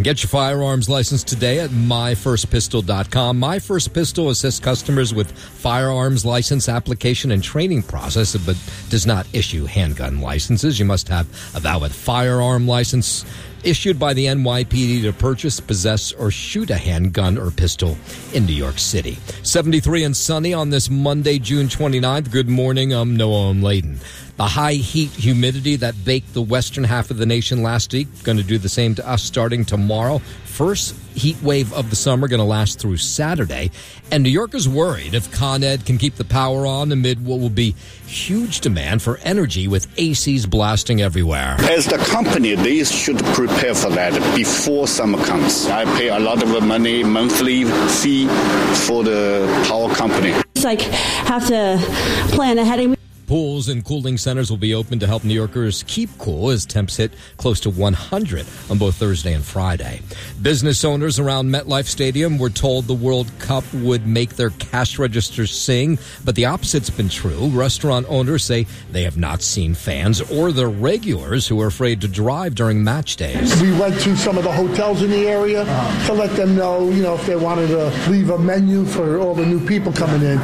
Get your firearms license today at myfirstpistol.com. My First Pistol assists customers with firearms license application and training process, but does not issue handgun licenses. You must have a valid firearm license issued by the NYPD to purchase, possess, or shoot a handgun or pistol in New York City. 73 and sunny on this Monday, June 29th. Good morning. I'm Noah Layden. The high heat humidity that baked the western half of the nation last week going to do the same to us starting tomorrow. First heat wave of the summer going to last through Saturday. And New Yorkers worried if Con Ed can keep the power on amid what will be huge demand for energy with ACs blasting everywhere. As the company, they should prepare for that before summer comes. I pay a lot of money, monthly fee for the power company. It's like have to plan ahead. Pools and cooling centers will be open to help New Yorkers keep cool as temps hit close to 100 on both Thursday and Friday. Business owners around MetLife Stadium were told the World Cup would make their cash registers sing, but the opposite's been true. Restaurant owners say they have not seen fans or their regulars who are afraid to drive during match days. We went to some of the hotels in the area to let them know, if they wanted to leave a menu for all the new people coming in.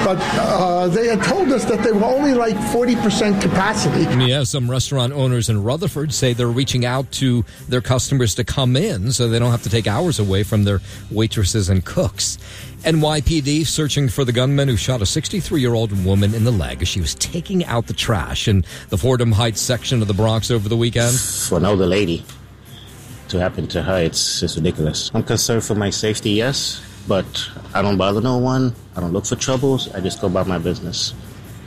But they had told us that they were only like 40% capacity. Yeah, some restaurant owners in Rutherford say they're reaching out to their customers to come in so they don't have to take hours away from their waitresses and cooks. NYPD searching for the gunman who shot a 63-year-old woman in the leg as she was taking out the trash in the Fordham Heights section of the Bronx over the weekend. For an older lady to happen to her, it's ridiculous. I'm concerned for my safety, yes, but I don't bother no one. I don't look for troubles. I just go about my business.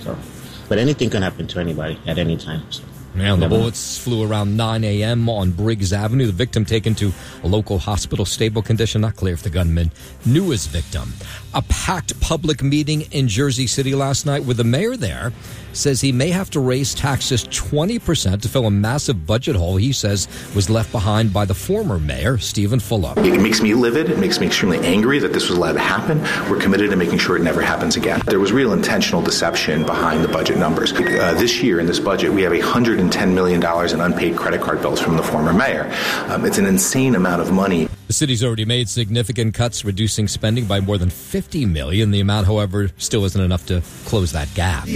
But anything can happen to anybody at any time. So. Yeah, the bullets flew around 9 a.m. on Briggs Avenue. The victim taken to a local hospital, stable condition. Not clear if the gunman knew his victim. A packed public meeting in Jersey City last night with the mayor there says he may have to raise taxes 20% to fill a massive budget hole he says was left behind by the former mayor, Stephen Fuller. It makes me livid. It makes me extremely angry that this was allowed to happen. We're committed to making sure it never happens again. There was real intentional deception behind the budget numbers. This year in this budget, we have $110 million in unpaid credit card bills from the former mayor. It's an insane amount of money. The city's already made significant cuts, reducing spending by more than $50 million. The amount, however, still isn't enough to close that gap.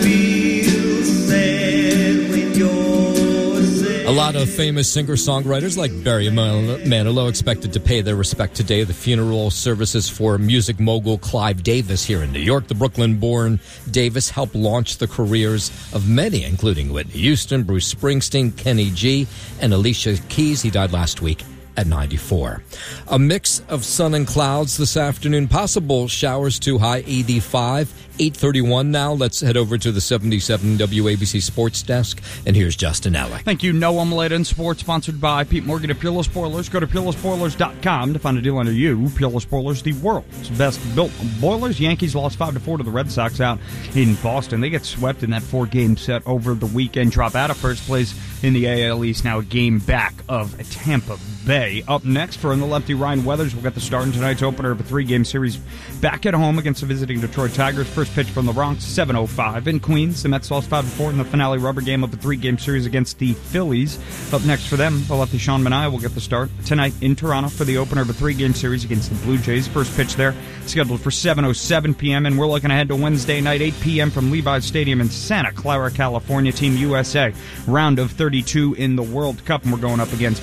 A lot of famous singer-songwriters like Barry Manilow expected to pay their respect today. The funeral services for music mogul Clive Davis here in New York. The Brooklyn-born Davis helped launch the careers of many, including Whitney Houston, Bruce Springsteen, Kenny G, and Alicia Keys. He died last week at 94. A mix of sun and clouds this afternoon. Possible showers too, high 85. 8:31 now. Let's head over to the 77 WABC Sports Desk. And here's Justin Ellick. Thank you, Noah Maladen. Sports sponsored by Pete Morgan at Peerless Boilers. Go to PeerlessBoilers.com to find a deal under you. Peerless Boilers, the world's best built boilers. Yankees lost 5-4 to the Red Sox out in Boston. They get swept in that 4-game set over the weekend. Drop out of first place in the AL East. Now a game back of Tampa Bay. Up next for in the lefty Ryan Weathers. We'll get the start in tonight's opener of a 3-game series back at home against the visiting Detroit Tigers. First pitch from the Bronx, 7:05 in Queens. The Mets lost 5-4 in the finale rubber game of the 3-game series against the Phillies. Up next for them, the lefty Sean Manaea will get the start tonight in Toronto for the opener of a 3-game series against the Blue Jays. First pitch there scheduled for 7:07 p.m. and we're looking ahead to Wednesday night, 8 p.m. from Levi's Stadium in Santa Clara, California. Team USA, round of 32 in the World Cup, and we're going up against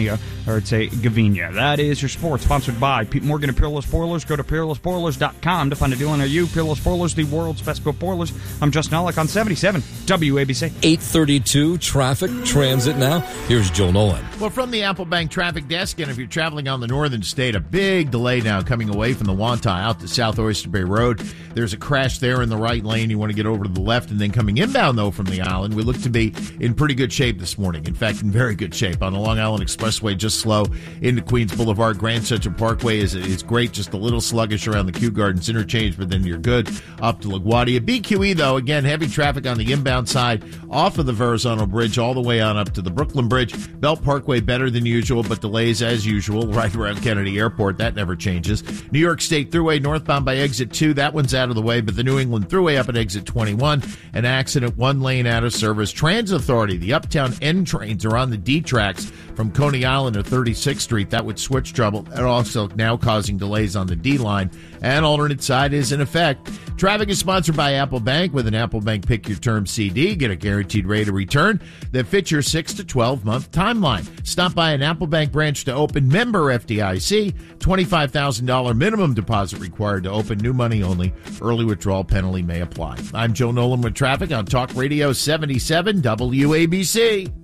Bosnia-Herzegovina. That is your sports, sponsored by Pete Morgan at Peerless Boilers. Go to PeerlessBoilers.com to find a deal near you. Peerless Boilers, the world's best built boilers. I'm Justin Ellick on 77 WABC. 8:32 traffic transit now. Here's Joel Nolan. Well, from the Apple Bank traffic desk, and if you're traveling on the northern state, a big delay now coming away from the Wantagh out to South Oyster Bay Road. There's a crash there in the right lane. You want to get over to the left, and then coming inbound, though, from the island, we look to be in pretty good shape this morning. In fact, in very good shape. On the Long Island Expressway, just slow into Queens Boulevard. Grand Central Parkway is great, just a little sluggish around the Kew Gardens interchange, but then you're good up to LaGuardia. BQE, though, again, heavy traffic on the inbound side off of the Verrazano Bridge all the way on up to the Brooklyn Bridge. Belt Parkway better than usual, but delays as usual right around Kennedy Airport. That never changes. New York State Thruway northbound by exit 2. That one's out of the way, but the New England Thruway up at exit 21. An accident, one lane out of service. Transit Authority, the Uptown N trains are on the D tracks from Coney Island to 36th Street. That would switch trouble, and also now causing delays on the D line. And alternate side is in effect. Traffic is sponsored by Apple Bank. With an Apple Bank Pick Your Term CD, get a guaranteed rate of return that fits your 6 to 12-month timeline. Stop by an Apple Bank branch to open. Member FDIC. $25,000 minimum deposit required to open. New money only. Early withdrawal penalty may apply. I'm Joe Nolan with traffic on Talk Radio 77 WABC.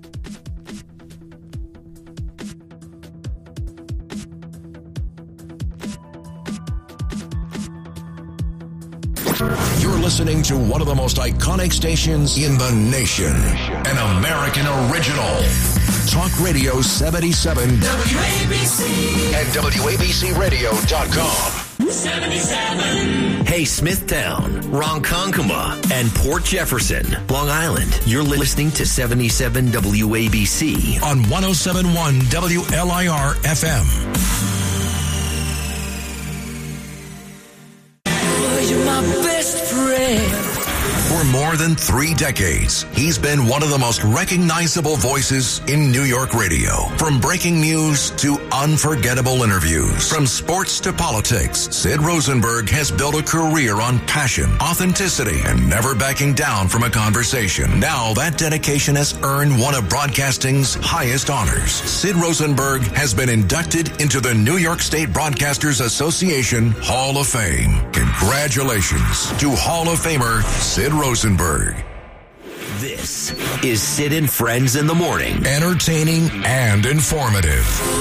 You're listening to one of the most iconic stations in the nation. An American original. Talk Radio 77 WABC and WABCRadio.com. 77. Hey, Smithtown, Ronkonkoma, and Port Jefferson, Long Island. You're listening to 77 WABC on 107.1 WLIR FM. You're my best friend. For more than 3 decades, he's been one of the most recognizable voices in New York radio. From breaking news to unforgettable interviews, from sports to politics, Sid Rosenberg has built a career on passion, authenticity, and never backing down from a conversation. Now that dedication has earned one of broadcasting's highest honors. Sid Rosenberg has been inducted into the New York State Broadcasters Association Hall of Fame. Congratulations to Hall of Famer Sid Rosenberg. This is Sid and Friends in the Morning. Entertaining and informative.